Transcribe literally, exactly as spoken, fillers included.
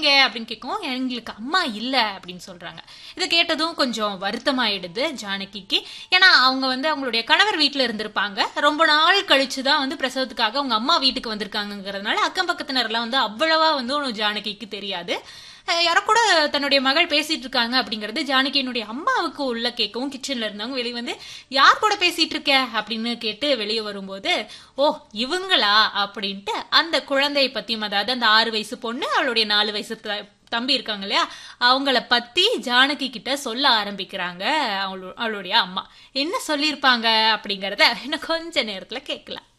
எங்க அப்படின்னு கேட்கவும் எங்களுக்கு அம்மா இல்ல அப்படின்னு சொல்றாங்க. இதை கேட்டதும் கொஞ்சம் வருத்தமாயிடுது ஜானகிக்கு. ஏன்னா அவங்க வந்து அவங்களுடைய கணவர் வீட்டுல இருந்திருப்பாங்க. ரொம்ப நாள் கழிச்சுதான் வந்து பிரசவத்துக்காக அவங்க அம்மா வீட்டுக்கு வந்திருக்காங்கிறதுனால அக்கம் பக்கத்தினர் எல்லாம் வந்து அவ்வளவா வந்து ஜானகிக்கு தெரியாது. யாரோ கூட தன்னுடைய மகள் பேசிட்டு இருக்காங்க அப்படிங்கறது ஜானகியினுடைய அம்மாவுக்கு உள்ள கேட்கவும் கிச்சன்ல இருந்தவங்க வெளியே வந்து யார் கூட பேசிட்டு இருக்க அப்படின்னு கேட்டு வெளியே வரும்போது ஓ இவங்களா அப்படின்ட்டு அந்த குழந்தையை பத்தியும், அதாவது அந்த ஆறு வயசு பொண்ணு அவளுடைய நாலு வயசு தம்பி இருக்காங்க இல்லையா, அவங்கள பத்தி ஜானகி கிட்ட சொல்ல ஆரம்பிக்கிறாங்க அவளுடைய அம்மா. என்ன சொல்லியிருப்பாங்க அப்படிங்கறத இன்னும் கொஞ்ச நேரத்துல கேட்கலாம்.